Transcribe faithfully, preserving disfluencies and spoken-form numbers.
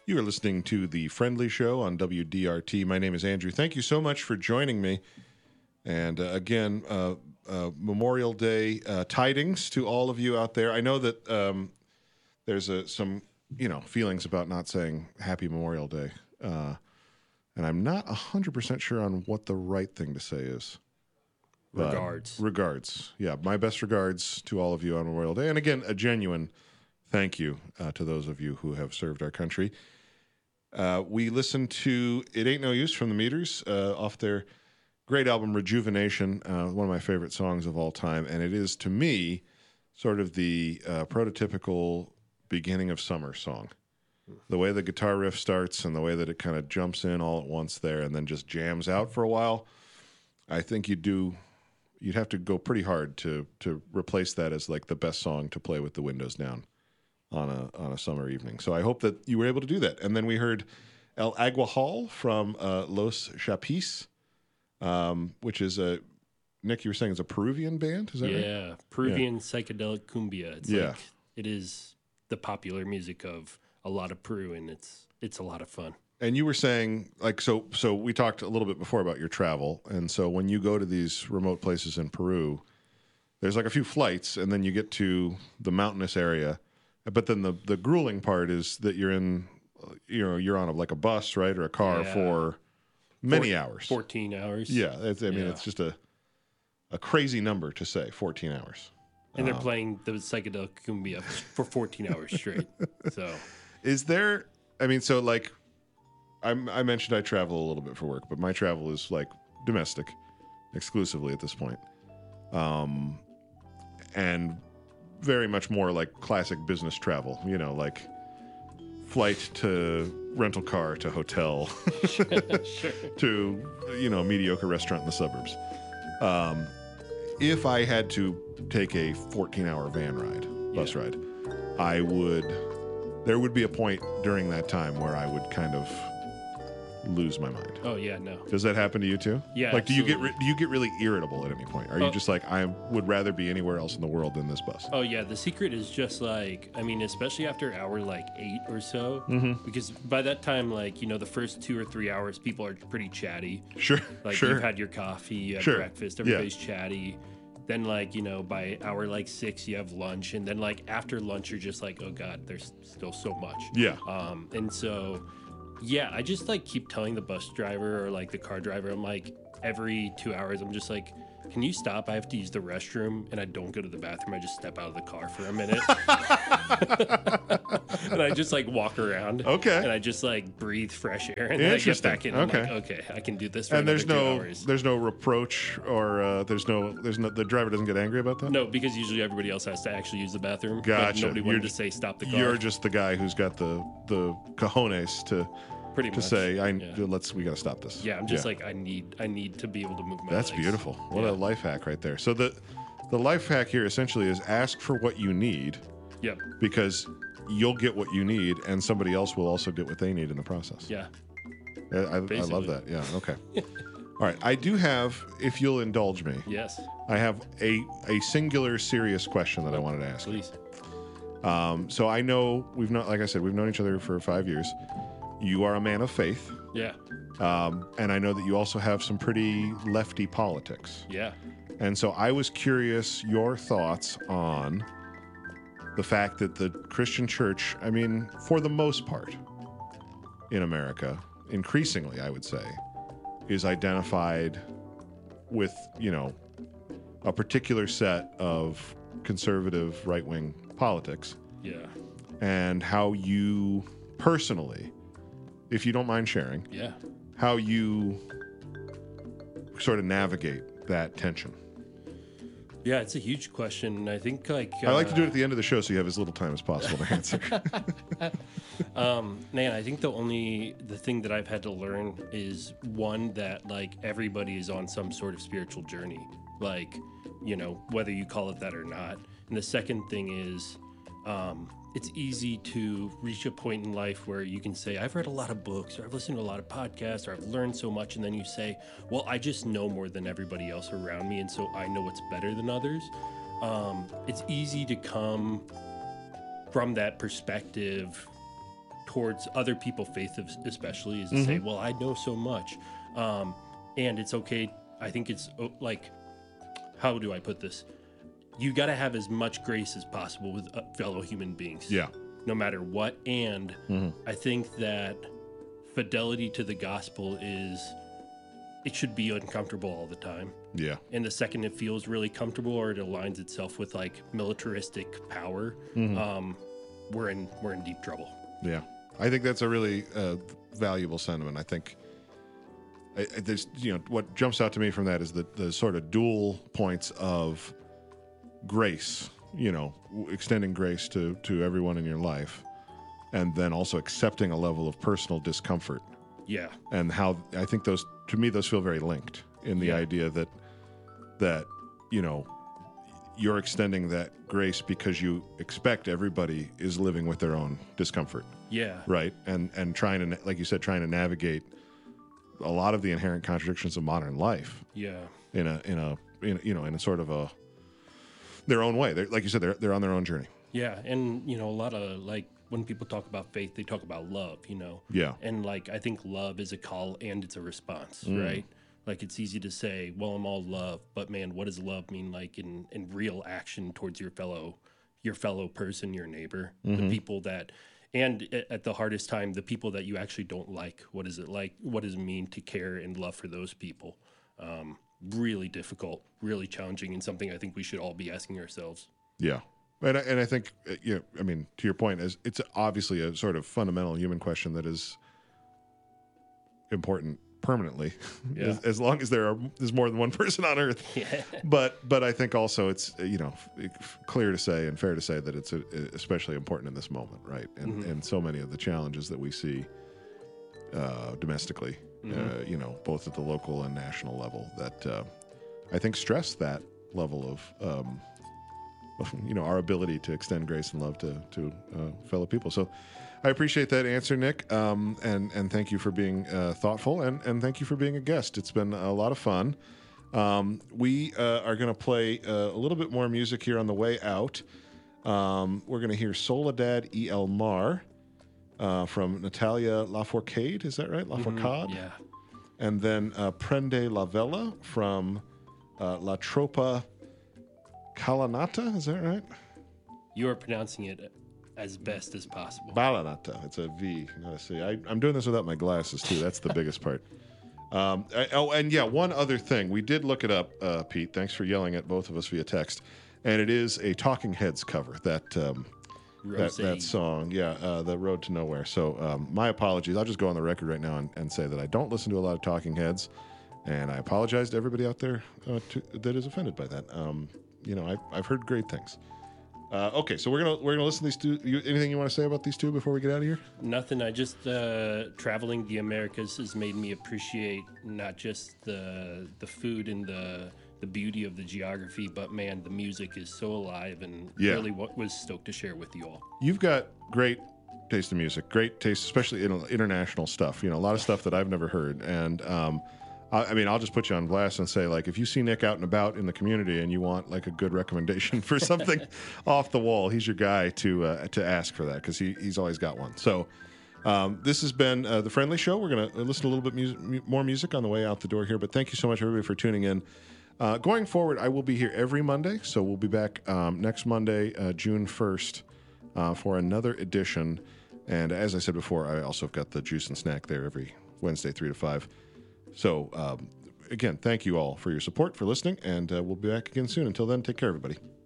You are listening to The Friendly Show on W D R T. My name is Andrew. Thank you so much for joining me. And uh, again, uh, uh, Memorial Day uh, tidings to all of you out there. I know that um, there's a, some, you know, feelings about not saying Happy Memorial Day. Uh, and I'm not one hundred percent sure on what the right thing to say is. Regards. Uh, regards. Yeah, my best regards to all of you on Memorial Day. And again, a genuine thank you uh, to those of you who have served our country. Uh, we listened to It Ain't No Use from the Meters uh, off their great album Rejuvenation, uh, one of my favorite songs of all time. And it is, to me, sort of the uh, prototypical beginning of summer song. The way the guitar riff starts and the way that it kind of jumps in all at once there and then just jams out for a while. I think you'd do, you'd have to go pretty hard to to replace that as like the best song to play with the windows down on a on a summer evening. So I hope that you were able to do that. And then we heard El Aguajal from uh, Los Chapis, um, which is a, Nick, you were saying it's a Peruvian band? Is that right? Yeah, Peruvian yeah. psychedelic cumbia. It's yeah. like, it is the popular music of a lot of Peru, and it's it's a lot of fun. And you were saying, like, so so we talked a little bit before about your travel. And so when you go to these remote places in Peru, there's like a few flights, and then you get to the mountainous area. But then the, the grueling part is that you're in, you know, you're on a, like a bus, right, or a car yeah. for many Four, hours. fourteen hours. Yeah, it's, I mean, yeah. it's just a a crazy number to say, fourteen hours. And they're um, playing the psychedelic cumbia for fourteen hours straight. So, is there? I mean, so like, I'm, I mentioned I travel a little bit for work, but my travel is like domestic, exclusively at this point, um, and very much more like classic business travel, you know, like flight to rental car to hotel sure. to, you know, mediocre restaurant in the suburbs. Um, if I had to take a fourteen hour van ride, bus yeah. ride, I would, there would be a point during that time where I would kind of lose my mind. Oh yeah, no. Does that happen to you too? Yeah. Like, do absolutely. you get re- do you get really irritable at any point? Are oh. you just like, I would rather be anywhere else in the world than this bus? Oh yeah, the secret is just like, I mean, especially after hour like eight or so, mm-hmm. because by that time, like, you know, the first two or three hours, people are pretty chatty. Sure. Like sure. you've had your coffee, you had sure. breakfast, everybody's yeah. chatty. Then, like, you know, by hour like six, you have lunch, and then like after lunch, you're just like, oh god, there's still so much. Yeah. Um, and so. Yeah, I just like keep telling the bus driver or like the car driver, I'm like, every two hours, I'm just like, can you stop? I have to use the restroom, and I don't go to the bathroom. I just step out of the car for a minute. And I just like walk around. Okay. And I just like breathe fresh air, and then I get back in. Okay. I'm like, okay, I can do this for and there's no two hours. there's no reproach or uh, there's no there's no the driver doesn't get angry about that? No, because usually everybody else has to actually use the bathroom. Gotcha. But nobody wanted You're, to say stop the car. You're just the guy who's got the the cojones to Pretty to much. say, I yeah. let's we got to stop this. Yeah, I'm just yeah. like I need I need to be able to move my That's legs. beautiful. What yeah. a life hack right there. So the the life hack here essentially is ask for what you need. Yep. Because you'll get what you need, and somebody else will also get what they need in the process. Yeah. I, I, I love that. Yeah. Okay. All right. I do have, if you'll indulge me. Yes. I have a a singular serious question that I wanted to ask. Please. Um, so I know we've not, like I said, we've known each other for five years. You are a man of faith. Yeah. Um, and I know that you also have some pretty lefty politics. Yeah. And so I was curious your thoughts on the fact that the Christian church, I mean, for the most part in America, increasingly, I would say, is identified with, you know, a particular set of conservative right-wing politics. Yeah. And how you personally, if you don't mind sharing, yeah, how you sort of navigate that tension. Yeah, it's a huge question. I think like uh, I like to do it uh, at the end of the show so you have as little time as possible to answer. um, man, I think the only the thing that I've had to learn is one that like everybody is on some sort of spiritual journey, like, you know, whether you call it that or not. And the second thing is, um, it's easy to reach a point in life where you can say, I've read a lot of books, or I've listened to a lot of podcasts, or I've learned so much, and then you say, well, I just know more than everybody else around me, and so I know what's better than others. Um, it's easy to come from that perspective towards other people, faith of- especially, is to say, well, I know so much. Um, and it's okay. I think it's oh, like, how do I put this? You got to have as much grace as possible with uh, fellow human beings. Yeah. No matter what. And I think that fidelity to the gospel is, it should be uncomfortable all the time. Yeah. And the second it feels really comfortable or it aligns itself with like militaristic power, um, we're in we're in deep trouble. Yeah. I think that's a really uh, valuable sentiment. I think I, I- there's, you know, what jumps out to me from that is the, the sort of dual points of grace, you know, w- extending grace to, to everyone in your life, and then also accepting a level of personal discomfort. Yeah. And how I think those, to me, those feel very linked in the Yeah. idea that, that, you know, you're extending that grace because you expect everybody is living with their own discomfort. Yeah. Right. And, and trying to, na- like you said, trying to navigate a lot of the inherent contradictions of modern life Yeah. in a, in a, in, you know, in a sort of a, their own way. They're, like you said, they're, they're on their own journey. Yeah. And, you know, a lot of like, when people talk about faith, they talk about love, you know? Yeah. And like, I think love is a call and it's a response, right? Like, it's easy to say, well, I'm all love, but man, what does love mean like in, in real action towards your fellow, your fellow person, your neighbor, the people that, and a- at the hardest time, the people that you actually don't like. What is it like? What does it mean to care and love for those people? Um, really difficult, really challenging, and something I think we should all be asking ourselves. Yeah. And I, and I think, uh, you know, I mean, to your point, is it's obviously a sort of fundamental human question that is important permanently, Yeah. as, as long as there are there's more than one person on Earth. Yeah. But but I think also it's uh, you know f- clear to say and fair to say that it's uh especially important in this moment, right? And and so many of the challenges that we see uh, domestically, uh, you know, both at the local and national level, that uh, I think stress that level of um, you know, our ability to extend grace and love to to uh, fellow people. So I appreciate that answer, Nick, um, and and thank you for being uh, thoughtful, and and thank you for being a guest. It's been a lot of fun. Um, we uh, are going to play uh, a little bit more music here on the way out. Um, we're going to hear Soledad E. El Mar uh, from Natalia Lafourcade. Is that right? Lafourcade? Yeah. And then uh, Prende la Vela from uh, La Tropa Calanata. Is that right? You are pronouncing it as best as possible. Balanata. It's a V. Let's see. I, I'm doing this without my glasses too. That's the biggest part. Um, I- oh, and yeah, one other thing. We did look it up, uh, Pete. Thanks for yelling at both of us via text. And it is a Talking Heads cover. That um, that, Rose. that song, yeah, uh, The Road to Nowhere. So um, my apologies. I'll just go on the record right now and, and say that I don't listen to a lot of Talking Heads, and I apologize to everybody out there uh, to, that is offended by that. Um, you know, I've, I've heard great things. Uh, okay, so we're gonna we're gonna listen to these two. You, anything you want to say about these two before we get out of here? Nothing. I just uh, traveling the Americas has made me appreciate not just the the food and the the beauty of the geography, but man, the music is so alive, and Yeah. really what was stoked to share with you all. You've got great taste in music, great taste, especially in international stuff. You know, a lot of stuff that I've never heard. And um, I, I mean, I'll just put you on blast and say, like, if you see Nick out and about in the community and you want like a good recommendation for something off the wall, he's your guy to uh, to ask for that, because he, he's always got one. So um, this has been uh, The Friendly Show. We're going to listen to a little bit music, mu- more music on the way out the door here. But thank you so much, everybody, for tuning in. Uh, going forward, I will be here every Monday. So we'll be back um, next Monday, uh, June first, uh, for another edition. And as I said before, I also have got the juice and snack there every Wednesday, three to five. So, um, again, thank you all for your support, for listening, and uh, we'll be back again soon. Until then, take care, everybody.